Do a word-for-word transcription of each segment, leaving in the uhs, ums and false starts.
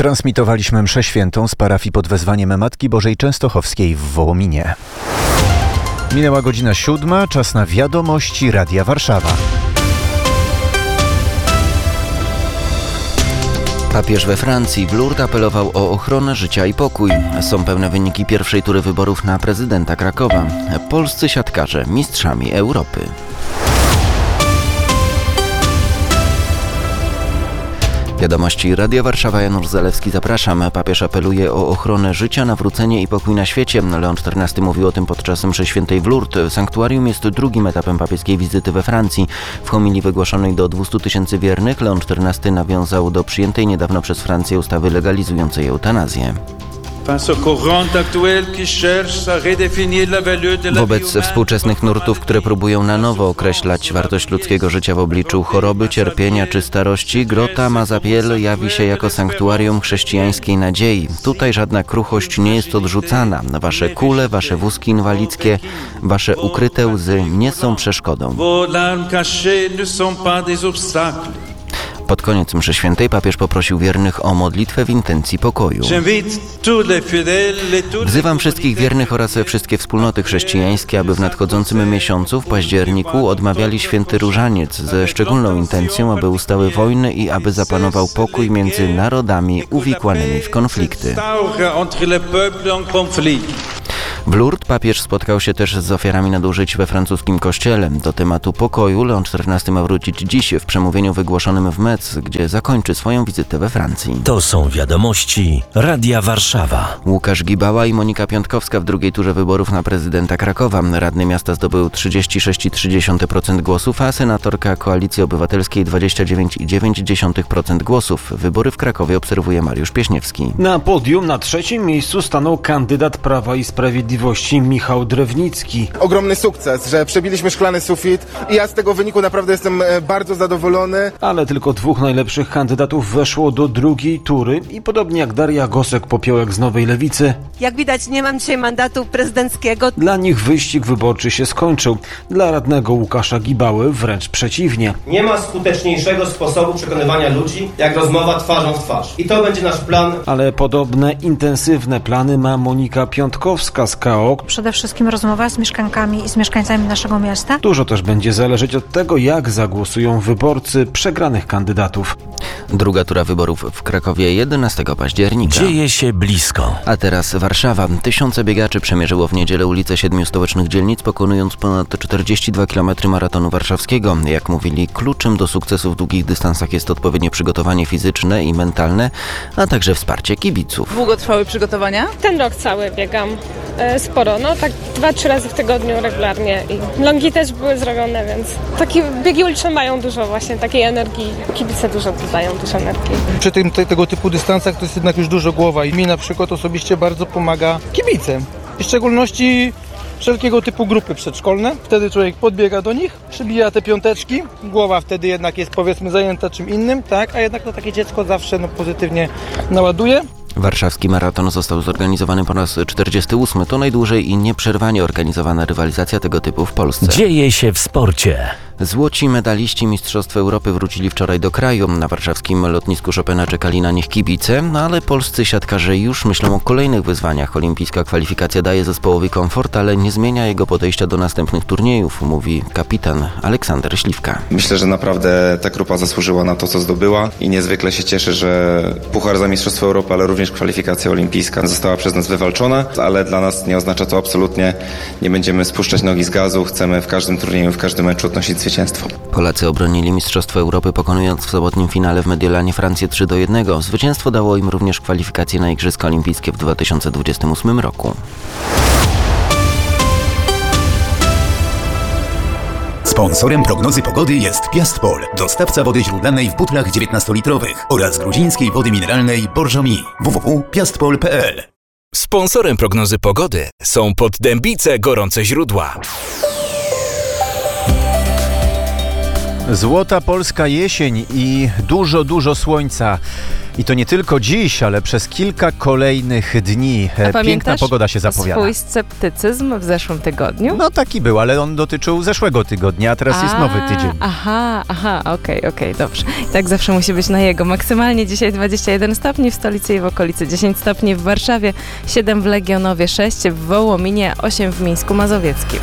Transmitowaliśmy mszę świętą z parafii pod wezwaniem Matki Bożej Częstochowskiej w Wołominie. Minęła godzina siódma, czas na wiadomości Radia Warszawa. Papież we Francji w Lourdes apelował o ochronę życia i pokój. Są pełne wyniki pierwszej tury wyborów na prezydenta Krakowa. Polscy siatkarze mistrzami Europy. Wiadomości Radia Warszawa, Janusz Zalewski, zapraszam. Papież apeluje o ochronę życia, nawrócenie i pokój na świecie. Leon czternasty mówił o tym podczas mszy świętej w Lourdes. Sanktuarium jest drugim etapem papieskiej wizyty we Francji. W homilii wygłoszonej do dwustu tysięcy wiernych Leon czternasty nawiązał do przyjętej niedawno przez Francję ustawy legalizującej eutanazję. Wobec współczesnych nurtów, które próbują na nowo określać wartość ludzkiego życia w obliczu choroby, cierpienia czy starości, Grota Mazapiel jawi się jako sanktuarium chrześcijańskiej nadziei. Tutaj żadna kruchość nie jest odrzucana. Wasze kule, wasze wózki inwalidzkie, wasze ukryte łzy nie są przeszkodą. Pod koniec mszy świętej papież poprosił wiernych o modlitwę w intencji pokoju. Wzywam wszystkich wiernych oraz wszystkie wspólnoty chrześcijańskie, aby w nadchodzącym miesiącu, w październiku, odmawiali święty różaniec ze szczególną intencją, aby ustały wojny i aby zapanował pokój między narodami uwikłanymi w konflikty. W Lourdes papież spotkał się też z ofiarami nadużyć we francuskim kościele. Do tematu pokoju Leon czternasty ma wrócić dziś w przemówieniu wygłoszonym w Metz, gdzie zakończy swoją wizytę we Francji. To są wiadomości Radia Warszawa. Łukasz Gibała i Monika Piątkowska w drugiej turze wyborów na prezydenta Krakowa. Radny miasta zdobył trzydzieści sześć przecinek trzy procent głosów, a senatorka Koalicji Obywatelskiej dwadzieścia dziewięć przecinek dziewięć procent głosów. Wybory w Krakowie obserwuje Mariusz Pieśniewski. Na podium na trzecim miejscu stanął kandydat Prawa i Sprawiedliwości Michał Drewnicki. Ogromny sukces, że przebiliśmy szklany sufit i ja z tego wyniku naprawdę jestem bardzo zadowolony. Ale tylko dwóch najlepszych kandydatów weszło do drugiej tury i podobnie jak Daria Gosek-Popiołek z Nowej Lewicy. Jak widać, nie mam dzisiaj mandatu prezydenckiego. Dla nich wyścig wyborczy się skończył. Dla radnego Łukasza Gibały wręcz przeciwnie. Nie ma skuteczniejszego sposobu przekonywania ludzi, jak rozmowa twarzą w twarz. I to będzie nasz plan. Ale podobne intensywne plany ma Monika Piątkowska z K O. Przede wszystkim rozmowa z mieszkankami i z mieszkańcami naszego miasta. Dużo też będzie zależeć od tego, jak zagłosują wyborcy przegranych kandydatów. Druga tura wyborów w Krakowie jedenastego października. Dzieje się blisko. A teraz Warszawa. Tysiące biegaczy przemierzyło w niedzielę ulice siedmiu stołecznych dzielnic, pokonując ponad czterdzieści dwa kilometry maratonu warszawskiego. Jak mówili, kluczem do sukcesu w długich dystansach jest odpowiednie przygotowanie fizyczne i mentalne, a także wsparcie kibiców. Długo trwały przygotowania? Ten rok cały biegam. Sporo, no tak dwa, trzy razy w tygodniu regularnie i longi też były zrobione, więc takie biegi uliczne mają dużo właśnie takiej energii, kibice dużo dodają, dużo energii. Przy tym, te, tego typu dystansach to jest jednak już dużo głowa i mi na przykład osobiście bardzo pomaga kibicem, w szczególności wszelkiego typu grupy przedszkolne. Wtedy człowiek podbiega do nich, przybija te piąteczki, głowa wtedy jednak jest powiedzmy zajęta czym innym, tak, a jednak to takie dziecko zawsze no, pozytywnie naładuje. Warszawski maraton został zorganizowany po raz czterdziesty ósmy. To najdłużej i nieprzerwanie organizowana rywalizacja tego typu w Polsce. Dzieje się w sporcie. Złoci medaliści Mistrzostw Europy wrócili wczoraj do kraju. Na warszawskim lotnisku Chopina czekali na nich kibice, no ale polscy siatkarze już myślą o kolejnych wyzwaniach. Olimpijska kwalifikacja daje zespołowi komfort, ale nie zmienia jego podejścia do następnych turniejów, mówi kapitan Aleksander Śliwka. Myślę, że naprawdę ta grupa zasłużyła na to, co zdobyła i niezwykle się cieszę, że puchar za Mistrzostwo Europy, ale również kwalifikacja olimpijska została przez nas wywalczona, ale dla nas nie oznacza to absolutnie, nie będziemy spuszczać nogi z gazu, chcemy w każdym turnieju, w każdym meczu odnosić zwycięstwo. Polacy obronili Mistrzostwo Europy, pokonując w sobotnim finale w Mediolanie Francję trzy do jednego. Zwycięstwo dało im również kwalifikacje na Igrzyska Olimpijskie w dwa tysiące dwudziestym ósmym roku. Sponsorem prognozy pogody jest Piastpol, dostawca wody źródlanej w butlach dziewiętnastolitrowych oraz gruzińskiej wody mineralnej Borżomi. w w w kropka piastpol kropka p l. Sponsorem prognozy pogody są Poddębice Gorące Źródła. Złota polska jesień i dużo, dużo słońca. I to nie tylko dziś, ale przez kilka kolejnych dni. A Piękna pogoda się zapowiada. Swój sceptycyzm w zeszłym tygodniu? No taki był, ale on dotyczył zeszłego tygodnia, a teraz a, jest nowy tydzień. Aha, aha, okej, okay, okej, okay, dobrze. I tak zawsze musi być na jego. Maksymalnie dzisiaj dwadzieścia jeden stopni w stolicy i w okolicy, dziesięć stopni w Warszawie, siedem w Legionowie, sześć w Wołominie, osiem w Mińsku Mazowieckim.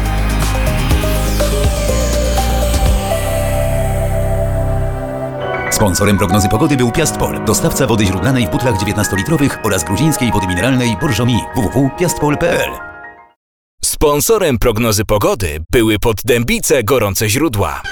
Sponsorem prognozy pogody był Piastpol, dostawca wody źródlanej w butlach dziewiętnastolitrowych oraz gruzińskiej wody mineralnej Borżomi. w w w kropka piastpol kropka p l. Sponsorem prognozy pogody były Poddębice Gorące Źródła.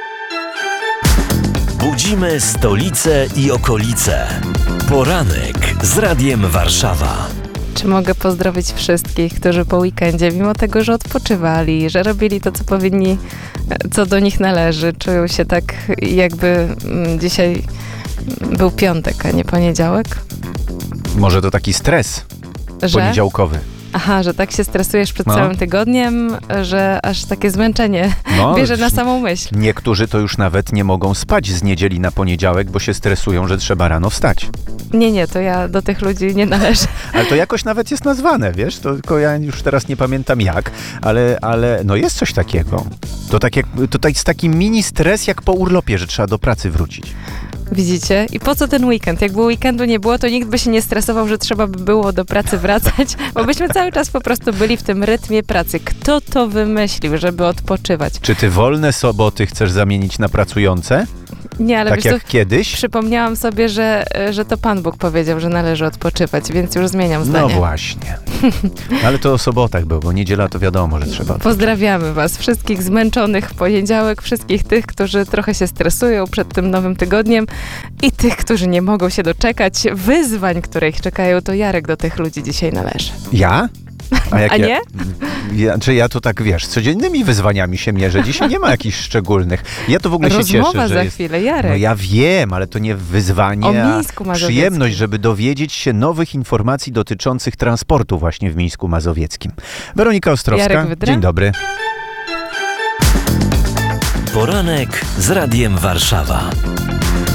Budzimy stolicę i okolice. Poranek z Radiem Warszawa. Czy mogę pozdrowić wszystkich, którzy po weekendzie, mimo tego, że odpoczywali, że robili to, co powinni, co do nich należy, czują się tak, jakby dzisiaj był piątek, a nie poniedziałek? Może to taki stres że? poniedziałkowy. Aha, że tak się stresujesz przed no. całym tygodniem, że aż takie zmęczenie no, bierze na samą myśl. Niektórzy to już nawet nie mogą spać z niedzieli na poniedziałek, bo się stresują, że trzeba rano wstać. Nie, nie, to ja do tych ludzi nie należę. Ale to jakoś nawet jest nazwane, wiesz? To tylko ja już teraz nie pamiętam jak, ale, ale no jest coś takiego. To tak jak, to jest taki mini stres jak po urlopie, że trzeba do pracy wrócić. Widzicie? I po co ten weekend? Jakby weekendu nie było, to nikt by się nie stresował, że trzeba by było do pracy wracać, bo byśmy cały czas po prostu byli w tym rytmie pracy. Kto to wymyślił, żeby odpoczywać? Czy ty wolne soboty chcesz zamienić na pracujące? Nie, ale tak wiesz, jak to kiedyś? Przypomniałam sobie, że, że to Pan Bóg powiedział, że należy odpoczywać, więc już zmieniam zdanie. No właśnie. Ale to o sobotach było, bo niedziela to wiadomo, że trzeba odpoczywać. Pozdrawiamy was, wszystkich zmęczonych w poniedziałek, wszystkich tych, którzy trochę się stresują przed tym nowym tygodniem i tych, którzy nie mogą się doczekać wyzwań, które ich czekają, to Jarek do tych ludzi dzisiaj należy. Ja? A, jak A ja, nie? Ja, czy ja to tak, wiesz, codziennymi wyzwaniami się mierzę. Dzisiaj nie ma jakichś szczególnych. Ja to w ogóle Rozmowa się cieszę, że za jest... chwilę, Jarek. No ja wiem, ale to nie wyzwanie, O a Mińsku Mazowieckim. przyjemność, żeby dowiedzieć się nowych informacji dotyczących transportu właśnie w Mińsku Mazowieckim. Weronika Ostrowska, Jarek Wydra? dzień dobry. Poranek z Radiem Warszawa.